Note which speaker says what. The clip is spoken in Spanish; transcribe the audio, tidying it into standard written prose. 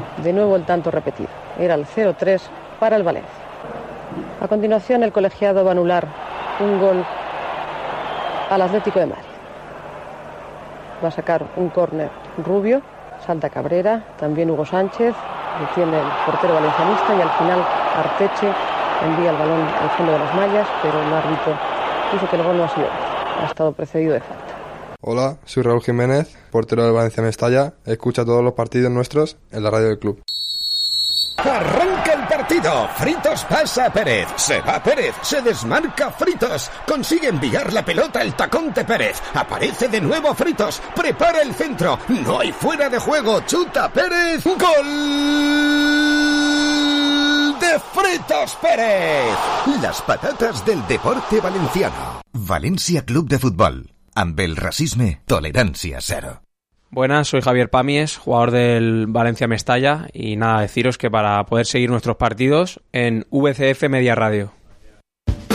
Speaker 1: De nuevo el tanto repetido. Era el 0-3 para el Valencia. A continuación el colegiado va a anular un gol al Atlético de Madrid. Va a sacar un córner Rubio, salta Cabrera, también Hugo Sánchez, detiene el portero valencianista y al final Arteche envía el balón al fondo de las mallas, pero el árbitro dice que el gol no ha sido gol, ha estado precedido de falta.
Speaker 2: Hola, soy Raúl Jiménez, portero del Valencia Mestalla. Escucha todos los partidos nuestros en la radio del club.
Speaker 3: ¡Arranca el partido! Fritos pasa a Pérez. Se va Pérez. Se desmarca Fritos. Consigue enviar la pelota al tacón de Pérez. Aparece de nuevo Fritos. Prepara el centro. No hay fuera de juego. Chuta Pérez. ¡Gol de Fritos Pérez! Las patatas del deporte valenciano. Valencia Club de Fútbol. Amb el racisme, tolerancia cero.
Speaker 4: Buenas, soy Javier Pamies, jugador del Valencia Mestalla, y nada, deciros que para poder seguir nuestros partidos en VCF Media Radio.